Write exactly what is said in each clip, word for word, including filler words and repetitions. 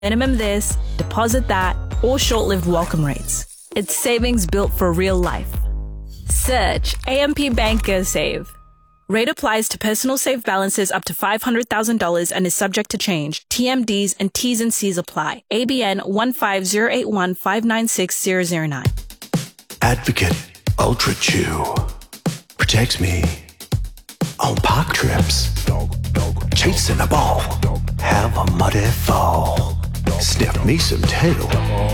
minimum this, deposit that, or short-lived welcome rates. It's savings built for real life. Search A M P Banker Save. Rate applies to personal save balances up to five hundred thousand dollars and is subject to change. T M Ds and T's and C's apply. A B N one five zero eight one five nine six zero zero nine. Advocate Ultra Chew protects me on park trips, chasing a ball, have a muddy fall, sniff me some tail,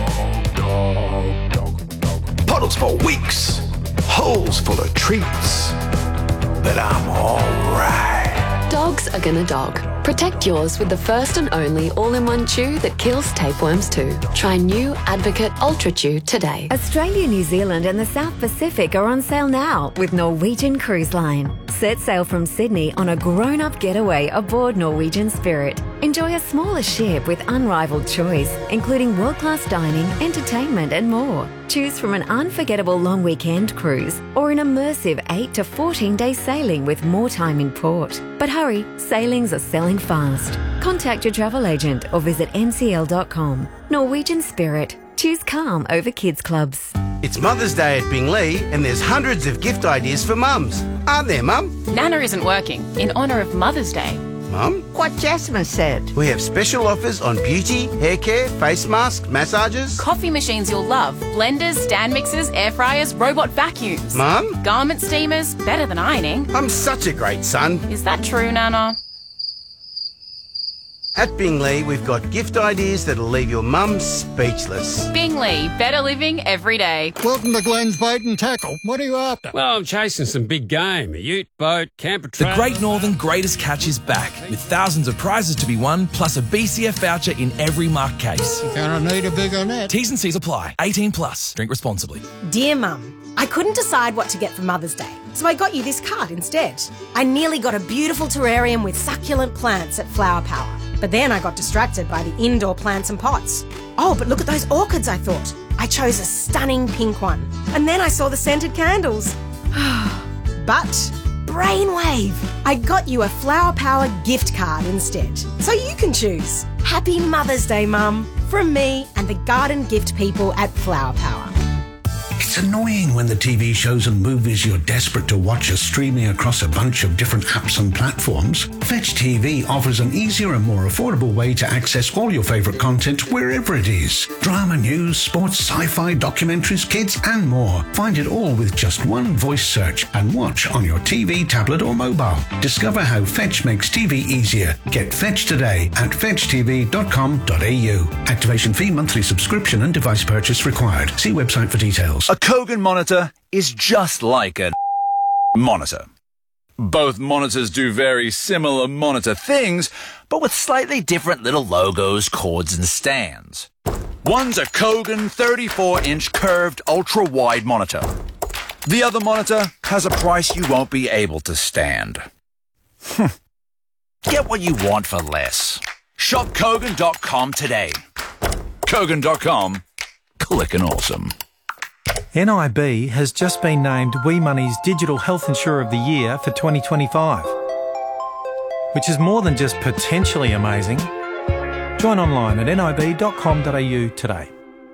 puddles for weeks, holes full of treats, but I'm alright. Dogs are gonna dog. Protect yours with the first and only all-in-one chew that kills tapeworms too. Try new Advocate Ultra Chew today. Australia, New Zealand and the South Pacific are on sale now with Norwegian Cruise Line. Set sail from Sydney on a grown-up getaway aboard Norwegian Spirit. Enjoy a smaller ship with unrivaled choice, including world-class dining, entertainment and more. Choose from an unforgettable long weekend cruise or an immersive eight to fourteen day sailing with more time in port. But hurry, sailings are selling fast. Contact your travel agent or visit n c l dot com. Norwegian Spirit. Choose calm over kids clubs. It's Mother's Day at Binglee and there's hundreds of gift ideas for mums. Aren't there, Mum? Nana isn't working in honour of Mother's Day. Mum? What Jasmine said. We have special offers on beauty, hair care, face masks, massages. Coffee machines you'll love. Blenders, stand mixers, air fryers, robot vacuums. Mum? Garment steamers, better than ironing. I'm such a great son. Is that true, Nana? At Binglee, we've got gift ideas that'll leave your mum speechless. Binglee, better living every day. Welcome to Glenn's Bait and Tackle. What are you after? Well, I'm chasing some big game. A ute, boat, camper The trailer. Great Northern Greatest Catch is back with thousands of prizes to be won, plus a B C F voucher in every marked case. You're going to need a bigger net. T's and C's apply. eighteen plus. Drink responsibly. Dear Mum, I couldn't decide what to get for Mother's Day, so I got you this card instead. I nearly got a beautiful terrarium with succulent plants at Flower Power, but then I got distracted by the indoor plants and pots. Oh, but look at those orchids, I thought. I chose a stunning pink one, and then I saw the scented candles. But brainwave! I got you a Flower Power gift card instead, so you can choose. Happy Mother's Day, Mum, from me and the garden gift people at Flower Power. It's annoying when the T V shows and movies you're desperate to watch are streaming across a bunch of different apps and platforms. Fetch T V offers an easier and more affordable way to access all your favourite content wherever it is. Drama, news, sports, sci-fi, documentaries, kids and more. Find it all with just one voice search and watch on your T V, tablet or mobile. Discover how Fetch makes T V easier. Get Fetch today at fetch t v dot com dot a u. Activation fee, monthly subscription and device purchase required. See website for details. A Kogan monitor is just like a monitor. Both monitors do very similar monitor things, but with slightly different little logos, cords, and stands. One's a Kogan thirty-four inch curved ultra-wide monitor. The other monitor has a price you won't be able to stand. Get what you want for less. Shop Kogan dot com today. Kogan dot com. Clickin' awesome. N I B has just been named WeMoney's Digital Health Insurer of the Year for twenty twenty-five, which is more than just potentially amazing. Join online at n i b dot com dot a u today.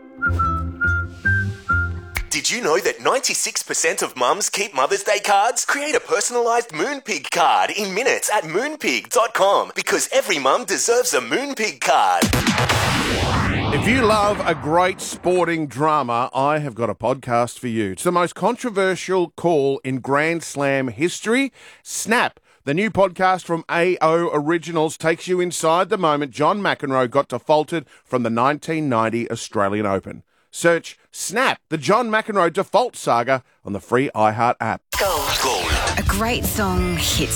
Did you know that ninety-six percent of mums keep Mother's Day cards? Create a personalised Moonpig card in minutes at moonpig dot com because every mum deserves a Moonpig card. If you love a great sporting drama, I have got a podcast for you. It's the most controversial call in Grand Slam history. Snap, the new podcast from A O Originals, takes you inside the moment John McEnroe got defaulted from the nineteen ninety Australian Open. Search Snap, the John McEnroe default saga on the free iHeart app. A great song hits